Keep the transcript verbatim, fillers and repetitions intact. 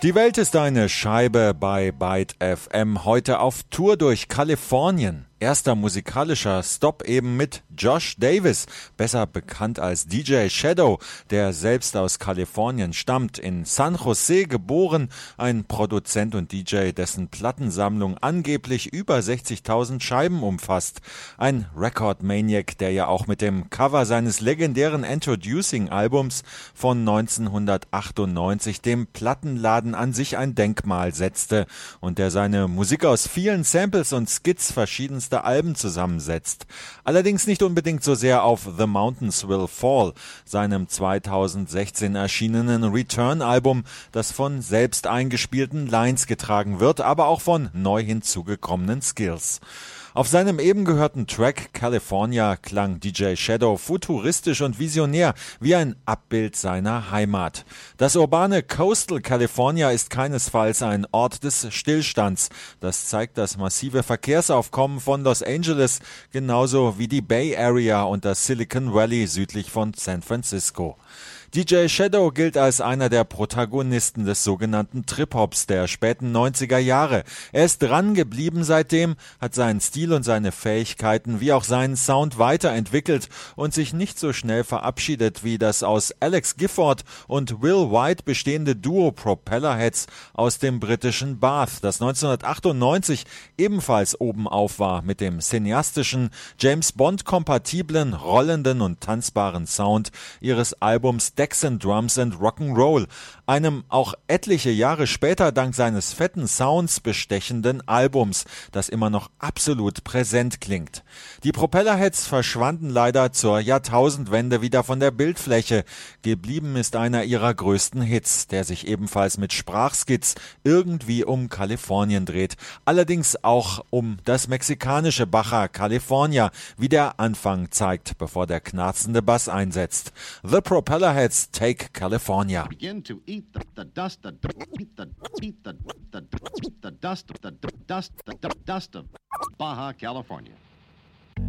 Die Welt ist eine Scheibe bei Byte F M. Heute auf Tour durch Kalifornien. Erster musikalischer Stopp eben mit Josh Davis, besser bekannt als D J Shadow, der selbst aus Kalifornien stammt, in San Jose geboren, ein Produzent und D J, dessen Plattensammlung angeblich über sechzigtausend Scheiben umfasst. Ein Record Maniac, der ja auch mit dem Cover seines legendären Introducing-Albums von neunzehnhundertachtundneunzig dem Plattenladen an sich ein Denkmal setzte und der seine Musik aus vielen Samples und Skits verschiedenster Alben zusammensetzt. Allerdings nicht unbedingt so sehr auf The Mountains Will Fall, seinem zweitausendsechzehn erschienenen Return-Album, das von selbst eingespielten Lines getragen wird, aber auch von neu hinzugekommenen Skills. Auf seinem eben gehörten Track California klang D J Shadow futuristisch und visionär wie ein Abbild seiner Heimat. Das urbane Coastal California ist keinesfalls ein Ort des Stillstands. Das zeigt das massive Verkehrsaufkommen von Los Angeles, genauso wie die Bay Area und das Silicon Valley südlich von San Francisco. D J Shadow gilt als einer der Protagonisten des sogenannten Trip-Hops der späten neunziger Jahre. Er ist dran geblieben seitdem, hat seinen Stil und seine Fähigkeiten wie auch seinen Sound weiterentwickelt und sich nicht so schnell verabschiedet wie das aus Alex Gifford und Will White bestehende Duo Propellerheads aus dem britischen Bath, das neunzehnhundertachtundneunzig ebenfalls oben auf war mit dem cineastischen, James-Bond-kompatiblen, rollenden und tanzbaren Sound ihres Albums Decks and Drums and Rock'n'Roll, einem auch etliche Jahre später dank seines fetten Sounds bestechenden Albums, das immer noch absolut präsent klingt. Die Propellerheads verschwanden leider zur Jahrtausendwende wieder von der Bildfläche. Geblieben ist einer ihrer größten Hits, der sich ebenfalls mit Sprachskits irgendwie um Kalifornien dreht. Allerdings auch um das mexikanische Baja California, wie der Anfang zeigt, bevor der knarzende Bass einsetzt. The Propellerheads Take California. Begin to eat the, the dust, the, eat the, eat the, the, the dust, the, the dust, the, the dust of Baja California.